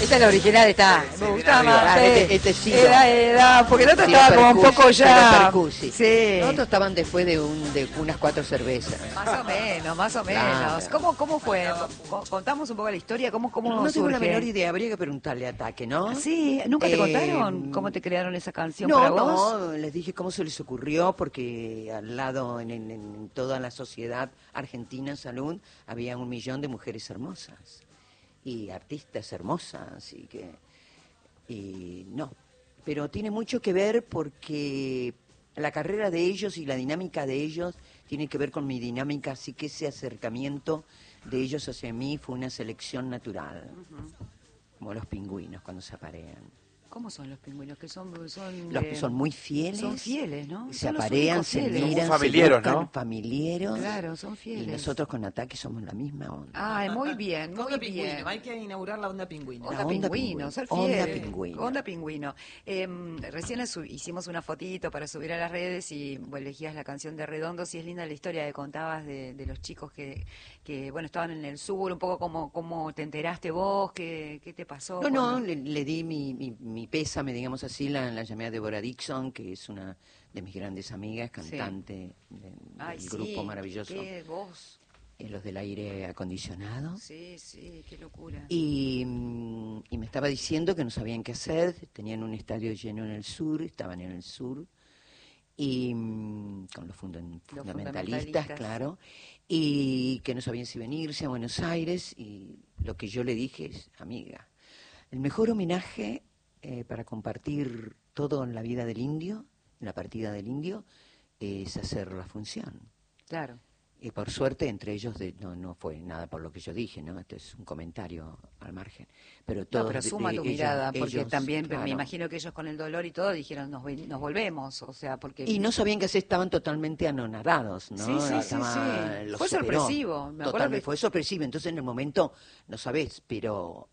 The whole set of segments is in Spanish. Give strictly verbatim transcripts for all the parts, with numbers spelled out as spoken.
Esta es la original, está. Sí, Me sí, gustaba arriba. más. Ah, eh. este, este sí. Era, era, porque el otro Sí, estaba como un percusi, poco ya. pero percusi. Sí. Nosotros estaban después de, un, de unas cuatro cervezas. Más o menos, más o menos. Claro. ¿Cómo, cómo fue? Co- Contamos un poco la historia, cómo, cómo No tengo la surge? menor idea, habría que preguntarle a Ataque, ¿no? Sí, ¿nunca te Eh, contaron cómo te crearon esa canción No, para vos? no, les dije cómo se les ocurrió, porque al lado, en, en- en toda la sociedad argentina, salud, había un millón de mujeres hermosas y artistas hermosas, y que, y no, pero tiene mucho que ver porque la carrera de ellos y la dinámica de ellos tiene que ver con mi dinámica, así que ese acercamiento de ellos hacia mí fue una selección natural, como los pingüinos cuando se aparean. ¿Cómo son los pingüinos? Que son, son, Los eh, que son muy fieles. Son fieles, ¿no? Se Son los aparean, únicos se fieles. miran, Como se familiares, buscan, ¿no? familiares. Claro, son fieles. Y nosotros con Ataque somos la misma onda. Ay, muy bien, muy Onda bien. pingüino, hay que inaugurar la onda pingüino. Onda, La onda pingüino, pingüino. ser Onda fiel. pingüino. Onda pingüino. Eh, recién sub- hicimos una fotito para subir a las redes y bueno, elegías la canción de Redondos y es linda la historia que contabas de, de los chicos que, que bueno estaban en el sur, un poco como cómo te enteraste vos, qué, qué te pasó. No, no, cuando- le, le di mi, mi, mi pésame, digamos así, la, la llamé a Deborah Dixon, que es una de mis grandes amigas, cantante de- Ay, del sí, grupo maravilloso, qué voz. eh, los del aire acondicionado. Sí, sí, qué locura. Y, mm, y me estaba diciendo que no sabían qué hacer, tenían un estadio lleno en el sur, estaban en el sur, y mm, con los, fundan- Los fundamentalistas, fundamentalistas. claro, y que no sabían si venirse a Buenos Aires, y lo que yo le dije es, amiga, el mejor homenaje eh, para compartir todo en la vida del indio, en la partida del indio, es hacer la función. Claro. Y por suerte, entre ellos, de, no, no fue nada por lo que yo dije, ¿no? Este es un comentario al margen. Pero todo. No, pero suma tu mirada, porque también me claro. imagino que ellos con el dolor y todo dijeron, nos, ven- nos volvemos, o sea, porque... Y no sabían que así estaban totalmente anonadados, ¿no? Sí, sí, sí, Estaba- sí. los Fue superó. sorpresivo, me acuerdo Totalmente, que- fue sorpresivo. Entonces, en el momento, no sabés, pero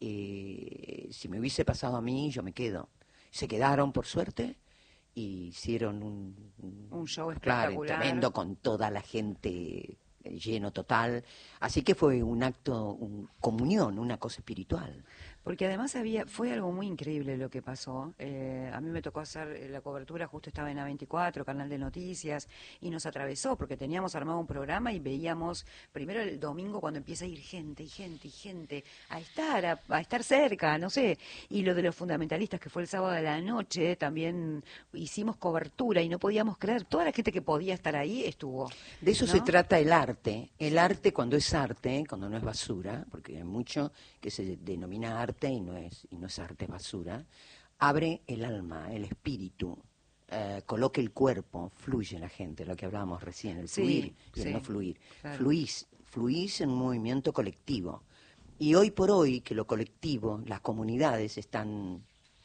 eh, si me hubiese pasado a mí, yo me quedo. Se quedaron, por suerte, y hicieron un, Un show claro, espectacular. tremendo, con toda la gente eh, lleno total. Así que fue un acto, un comunión, una cosa espiritual. Porque además había fue algo muy increíble lo que pasó. Eh, a mí me tocó hacer eh, la cobertura, justo estaba en A veinticuatro, canal de noticias, y nos atravesó porque teníamos armado un programa y veíamos primero el domingo cuando empieza a ir gente y gente y gente a estar, a, a estar cerca, no sé. Y lo de los fundamentalistas, que fue el sábado de la noche, también hicimos cobertura y no podíamos creer, toda la gente que podía estar ahí estuvo. De eso ¿no? se trata el arte. El arte cuando es arte, cuando no es basura, porque hay mucho que se denomina arte y no es, y no es arte, es basura, abre el alma, el espíritu, eh, coloca el cuerpo, fluye la gente, lo que hablábamos recién, el Sí, fluir y sí, el no fluir. claro. Fluís, fluís en un movimiento colectivo. Y hoy por hoy que lo colectivo, las comunidades están,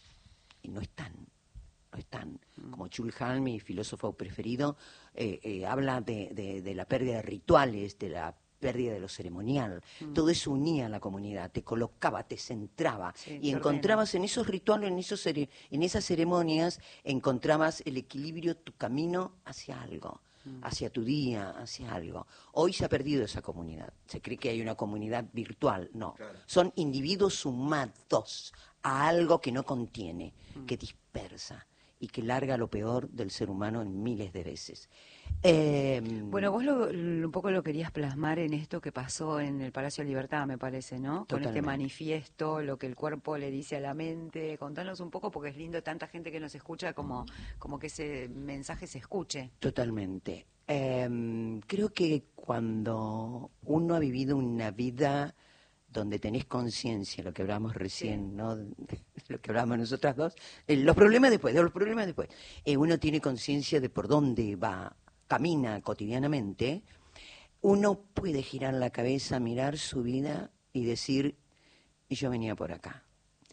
y no están, no están. Como Chulhan, mi filósofo preferido, eh, eh, habla de, de, de la pérdida de rituales, de la pérdida de lo ceremonial. Mm. Todo eso unía a la comunidad, te colocaba, te centraba. Sí, y te encontrabas en esos rituales, en, esos cere- en esas ceremonias, encontrabas el equilibrio, tu camino hacia algo, Mm. hacia tu día, hacia algo. Hoy se ha perdido esa comunidad. Se cree que hay una comunidad virtual. No. Claro. Son individuos sumados a algo que no contiene, Mm. que dispersa y que larga lo peor del ser humano en miles de veces. Eh, Bueno, vos lo, lo- un poco lo querías plasmar en esto que pasó en el Palacio de Libertad, me parece, ¿no? Con este Totalmente. manifiesto, lo que el cuerpo le dice a la mente. Contanos un poco, porque es lindo tanta gente que nos escucha, como, como que ese mensaje se escuche. Totalmente. Eh, creo que cuando uno ha vivido una vida donde tenés conciencia, lo que hablábamos recién, Sí. ¿no? Lo que hablábamos nosotras dos, eh, los problemas después, de los problemas después. Eh, uno tiene conciencia de por dónde va, camina cotidianamente, uno puede girar la cabeza, mirar su vida y decir, yo venía por acá.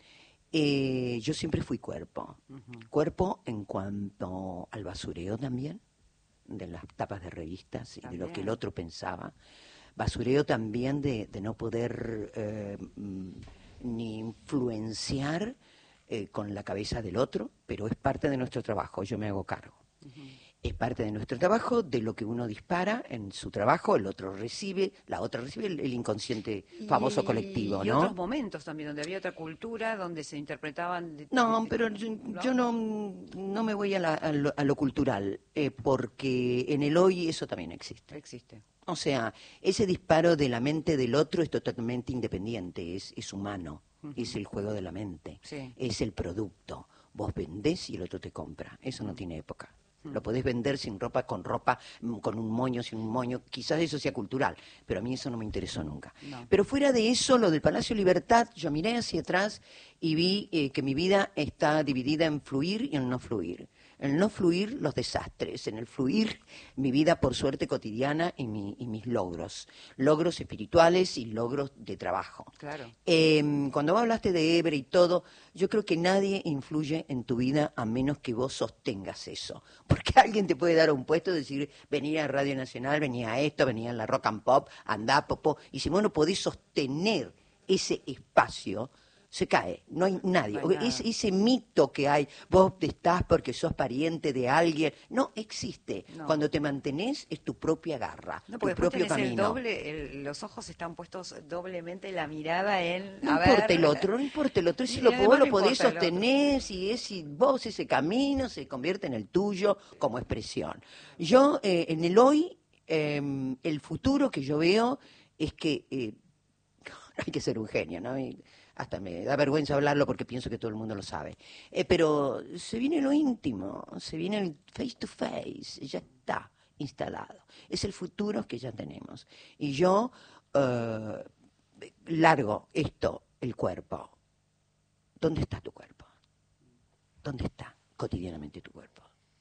Eh, yo siempre fui cuerpo. Cuerpo en cuanto al basureo también, de las tapas de revistas y de lo que el También. otro pensaba. Basureo también de, de no poder eh, mm, ni influenciar eh, con la cabeza del otro, pero es parte de nuestro trabajo, yo me hago cargo. Es parte de nuestro trabajo, de lo que uno dispara en su trabajo, el otro recibe, la otra recibe el, el inconsciente famoso Y, colectivo, y ¿no? otros momentos también, donde había otra cultura, donde se interpretaban... de- No, de- pero yo ¿no? yo no, no me voy a, la- a lo, a lo cultural, eh, porque en el hoy eso también existe. Existe. O sea, ese disparo de la mente del otro es totalmente independiente, es, es humano, Ujú. es el juego de la mente, Sí. es el producto. Vos vendés y el otro te compra, eso no tiene época. Mm. Lo podés vender sin ropa, con ropa, mm, con un moño, sin un moño, quizás eso sea cultural, pero a mí eso no me interesó nunca. No. Pero fuera de eso, lo del Palacio Libertad, yo miré hacia atrás y vi eh, que mi vida está dividida en fluir y en no fluir. En no fluir, los desastres. En el fluir, mi vida, por suerte, cotidiana y, mi, y mis logros. Logros espirituales y logros de trabajo. Claro. Eh, cuando vos hablaste de Ebre y todo, yo creo que nadie influye en tu vida a menos que vos sostengas eso. Porque alguien te puede dar un puesto, decir, venía a Radio Nacional, venía a esto, venía a la Rock and Pop, andá, popó. Y si vos no podés sostener ese espacio, se cae, no hay nadie. No hay nada. Ese, ese mito que hay, vos estás porque sos pariente de alguien, no existe. No. Cuando te mantenés es tu propia garra, No, tu porque después propio tenés el camino. doble, el- los ojos están puestos doblemente, la mirada en... No a importa ver, el otro, no importa el otro, si Y lo, además vos no lo podés importa el otro. sostener, si es si vos ese camino se convierte en el tuyo como expresión. Yo, eh, en el hoy, eh, el futuro que yo veo es que eh, hay que ser un genio, ¿no? Y hasta me da vergüenza hablarlo porque pienso que todo el mundo lo sabe. Eh, pero se viene lo íntimo, se viene el face to face, ya está instalado. Es el futuro que ya tenemos. Y yo eh, largo esto, el cuerpo. ¿Dónde está tu cuerpo? ¿Dónde está cotidianamente tu cuerpo?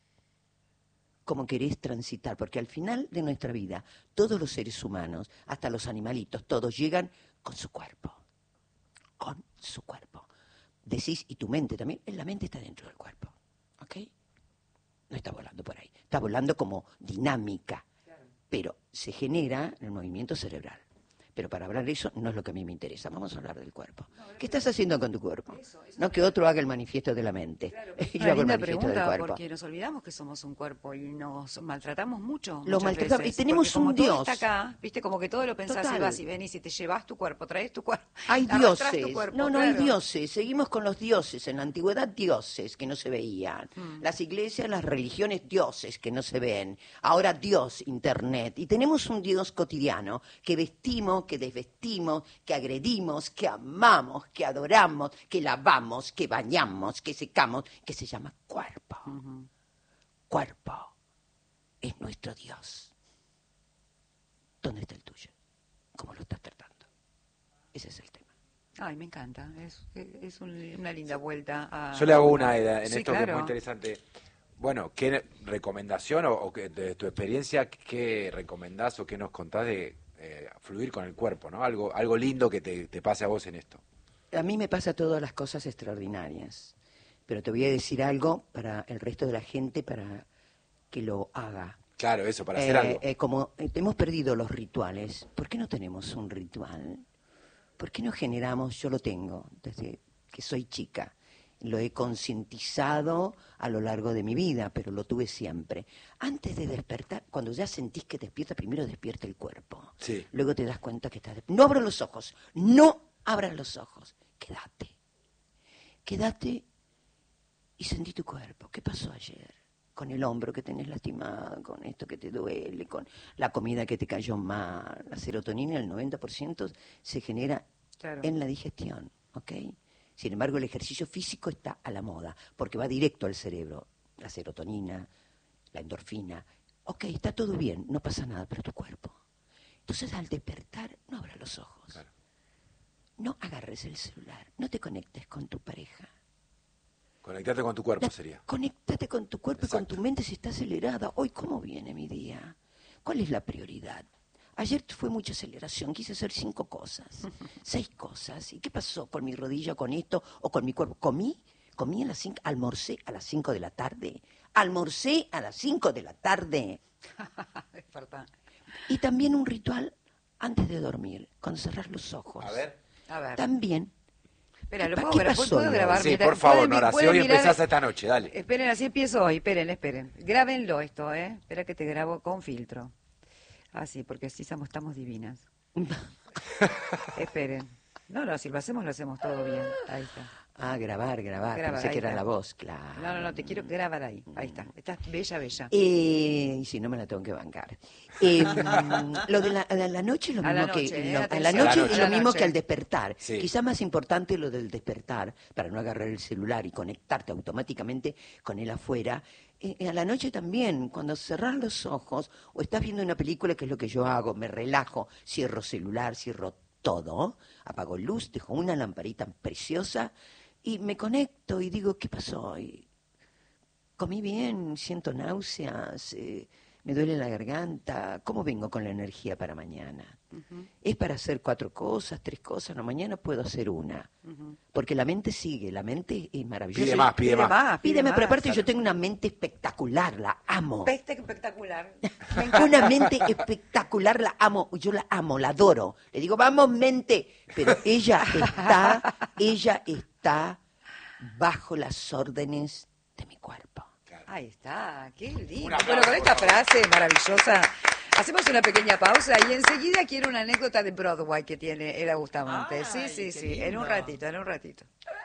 ¿Cómo querés transitar? Porque al final de nuestra vida, todos los seres humanos, hasta los animalitos, todos llegan con su cuerpo. Con su cuerpo. Decís, y tu mente también, la mente está dentro del cuerpo. ¿Ok? No está volando por ahí. Está volando como dinámica. Pero se genera el movimiento cerebral. Pero para hablar de eso no es lo que a mí me interesa. Vamos a hablar del cuerpo. ¿Qué estás haciendo con tu cuerpo? No que otro haga el manifiesto de la mente. Yo Una hago el linda manifiesto del pregunta, cuerpo. porque nos olvidamos que somos un cuerpo y nos maltratamos mucho. Lo muchas maltratamos, veces, y tenemos porque como un todo Dios. está acá, viste, como que todo lo pensás Total. y vas y venís y te llevas tu cuerpo, traes tu cuerpo. Hay arrastrás tu dioses. cuerpo, No, no claro. hay dioses. Seguimos con los dioses. En la antigüedad, dioses que no se veían. Mm. Las iglesias, las religiones, dioses que no se ven. Ahora Dios, Internet. Y tenemos un Dios cotidiano que vestimos, que desvestimos, que agredimos, que amamos, que adoramos, que lavamos, que bañamos, que secamos, que se llama cuerpo. Ujú. Cuerpo es nuestro Dios. ¿Dónde está el tuyo? ¿Cómo lo estás tratando? Ese es el tema. Ay, me encanta. Es, es un- una linda vuelta a... Yo le hago una Eda, en Sí, esto que es claro. muy interesante. Bueno, ¿qué recomendación o, o que, de tu experiencia, qué recomendás o qué nos contás de eh, fluir con el cuerpo, ¿no? Algo, algo lindo que te, te pase a vos en esto. A mí me pasa todas las cosas extraordinarias, pero te voy a decir algo para el resto de la gente para que lo haga. Claro, eso, para hacer Eh, algo. eh, como eh, hemos perdido los rituales, ¿por qué no tenemos un ritual? ¿Por qué no generamos? Yo lo tengo desde que soy chica. Lo he concientizado a lo largo de mi vida, pero lo tuve siempre. Antes de despertar, cuando ya sentís que despierta, primero despierta el cuerpo. Sí. Luego te das cuenta que estás... No abras los ojos, no abras los ojos. Quédate. Quédate y sentí tu cuerpo. ¿Qué pasó ayer? Con el hombro que tenés lastimado, con esto que te duele, con la comida que te cayó mal. La serotonina, el noventa por ciento, se genera Claro. en la digestión, ¿ok? Sin embargo, el ejercicio físico está a la moda, porque va directo al cerebro. La serotonina, la endorfina. Ok, está todo bien, no pasa nada, pero tu cuerpo. Entonces, al despertar, no abras los ojos. Claro. No agarres el celular, no te conectes con tu pareja. Conectarte con tu cuerpo No, sería. Conéctate con tu cuerpo y con Exacto. tu mente si está acelerada. Hoy, ¿cómo viene mi día? ¿Cuál es la prioridad? Ayer fue mucha aceleración, quise hacer cinco cosas, seis cosas. ¿Y qué pasó con mi rodilla, con esto o con mi cuerpo? ¿Comí? ¿Comí a las cinco? ¿Almorcé a las cinco de la tarde? ¿Almorcé a las cinco de la tarde? Es verdad. Y también un ritual antes de dormir, con cerrar los ojos. A ver. A ver. También Espera, ¿lo ¿Qué puedo, pa- qué gra- pasó ¿puedo hoy? grabar? Sí, Mientras- por favor, pueden mi- Nora, si pueden hoy mirar- empezás esta noche, dale. Esperen, así empiezo hoy. Esperen, esperen. Grábenlo esto, ¿eh? Espera que te grabo con filtro. Así, porque así estamos, estamos divinas. Esperen. No, no, si lo hacemos, lo hacemos todo bien. Ahí está. Ah, grabar, grabar. Grabar, Pensé ahí que era está. la voz, claro. No, no, no, te quiero grabar ahí. Ahí está. Estás bella, bella. Eh, y si no me la tengo que bancar. Eh, lo de la, la, la noche es lo A la mismo que noche, eh, lo- a la atención. noche A la es noche. lo A la mismo noche. que al despertar. Sí. Quizá más importante lo del despertar para no agarrar el celular y conectarte automáticamente con él afuera. Eh, a la noche también, cuando cerrás los ojos o estás viendo una película, que es lo que yo hago, me relajo, cierro celular, cierro todo, apago luz, dejo una lamparita preciosa y me conecto y digo, ¿qué pasó? Y comí bien, siento náuseas, eh, me duele la garganta, ¿cómo vengo con la energía para mañana? Es para hacer cuatro cosas, tres cosas, no, mañana puedo hacer una. Porque la mente sigue, la mente es maravillosa. Pide más, pide más. Pídeme, pero más. aparte yo tengo una mente espectacular, la amo. Peste espectacular. Una mente espectacular, la amo, yo la amo, la adoro. Le digo, vamos mente, pero ella está, ella está bajo las órdenes de mi cuerpo. Ahí está, qué lindo. Un aplauso, Bueno, con esta por favor. frase maravillosa, hacemos una pequeña pausa y enseguida quiero una anécdota de Broadway que tiene Ela Bustamante. Ay, Sí, sí, qué sí, en un lindo. ratito, en un ratito.